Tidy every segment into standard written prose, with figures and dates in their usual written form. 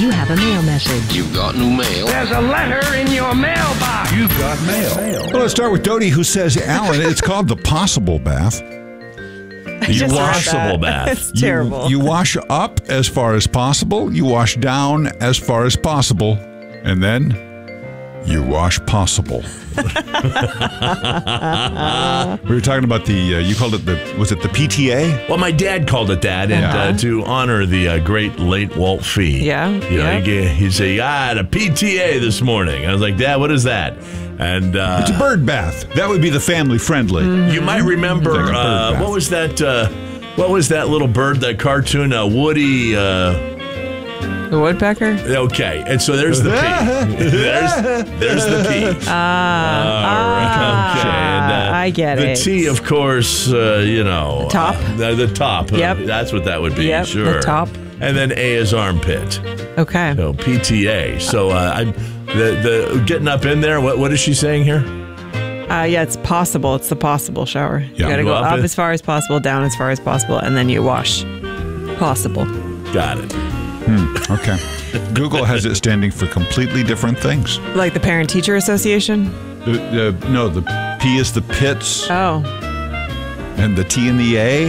You have a mail message. You've got new mail. There's a letter in your mailbox. You've got mail. Well, let's start with Dodie, who says, Alan, it's called the possible bath. You washable bath. It's terrible. You wash up as far as possible, you wash down as far as possible, and then you wash possible. We were talking about you called it was it the PTA? Well, my dad called it that, and to honor the great late Walt Fee. Yeah. He'd say, the PTA this morning. I was like, Dad, what is that? And It's a bird bath. That would be the family friendly. You might remember, Like a bird bath. what was that little bird, that cartoon, Woody... The woodpecker? Okay, and so there's the P. there's the P. Okay, and, I get the it. T, of course, the top? The top. Yep. That's what that would be, Yep, sure. the top. And then A is armpit. Okay. So PTA. So I'm the getting up in there, what is she saying here? Yeah, it's possible. It's the possible shower. You got to Go go up up it? as far as possible, down as far as possible, and then you wash. Possible. Got it. Okay. Google has it standing for completely different things. Like the Parent Teacher Association? No, the P is the pits, Oh. and the T and the A.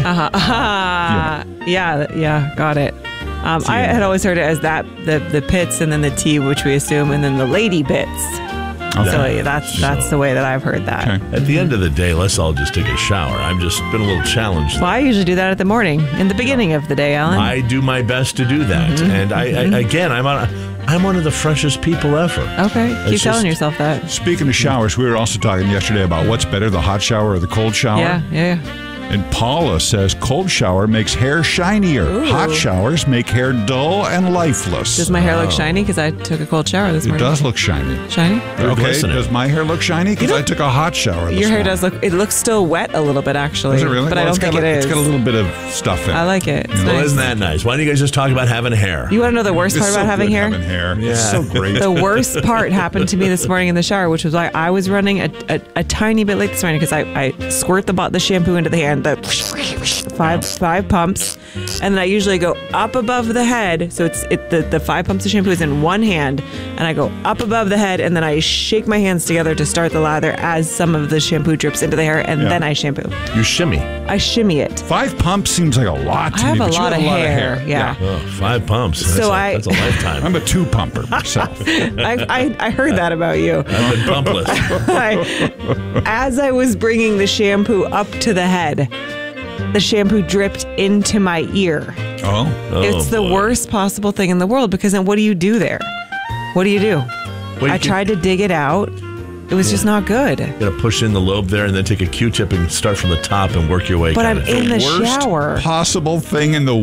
Yeah, got it. I had always heard it as the pits, and then the T, which we assume, and then the lady bits. Okay. So that's the way that I've heard that. Okay. At the end of the day, let's all just take a shower. I've just been a little challenged. Well, I usually do that at the morning, in the beginning of the day, Alan. I do my best to do that, and I'm one of the freshest people ever. Okay, keep It's telling just- yourself that. Speaking of showers, we were also talking yesterday about what's better, the hot shower or the cold shower. Yeah. And Paula says cold shower makes hair shinier. Ooh. Hot showers make hair dull and lifeless. Does my hair look shiny? Because I took a cold shower this It morning. does look shiny. Shiny? You're Okay, glistening. does my hair look shiny? Because I took a hot shower this Your hair morning. does look, it looks still wet a little bit, actually. Does it really? But Well, I don't it's got think it is. It's got a little bit of stuff in it. I like it. It's Well, nice. isn't that nice? Why don't you guys just talk about having hair? You want to know the worst It's part so about having good hair? having hair. Yeah. It's so great. The worst part happened to me this morning in the shower, which was why I was running a tiny bit late this morning because I squirt the shampoo into the hair and the five pumps, and then I usually go up above the head. So the 5 pumps of shampoo is in one hand, and I go up above the head, and then I shake my hands together to start the lather as some of the shampoo drips into the hair, and then I shampoo. You shimmy. I shimmy it. 5 pumps seems like a lot to I have me, a but you lot of hair. Yeah. Oh, 5 pumps. That's a lifetime. I'm a 2 pumper myself. I heard that about you. I've been pumpless. As I was bringing the shampoo up to the head, the shampoo dripped into my ear. Oh. It's the worst possible thing in the world, because then what do you do there? What do you do? I tried to dig it out. It was just not good. You gotta push in the lobe there and then take a Q-tip and start from the top and work your way. But I'm kinda. in the Worst shower. possible thing in the